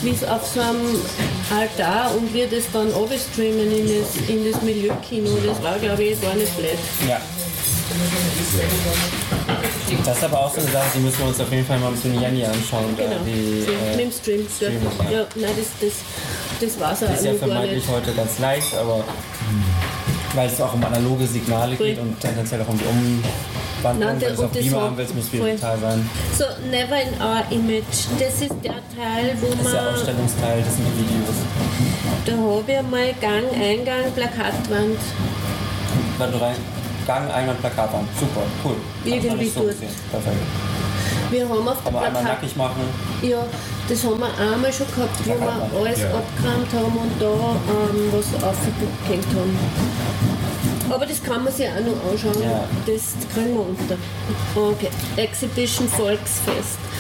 wie es auf so einem Altar und wir das dann runterstreamen in das Milieukino, das war, glaube ich, gar nicht blöd. Ja. Das ist aber auch so eine Sache, die müssen wir uns auf jeden Fall mal mit Jenny anschauen. Genau, mit dem Stream. Ja, nein, das war es auch. Das ist ja vermeintlich heute ganz leicht, aber weil es auch um analoge Signale geht und tendenziell auch um die Umwandlung, wenn du es auf Beamer haben willst, muss digital sein. So, Never in Our Image, das ist der Teil, wo man... Das ist der Ausstellungsteil, das sind die Videos. Da habe ich mal Gang, Eingang, Plakatwand. Warte rein. Gang, Eingang, Plakatwand. Super, cool. Irgendwie so gut. Perfekt. Wir haben auf der Kann man einmal nackig machen. Ja, das haben wir einmal schon gehabt, wo wir alles abgeräumt haben und da was aufgehängt haben. Aber das kann man sich auch noch anschauen. Ja. Das kriegen wir unter. Okay. Exhibition Volksfest.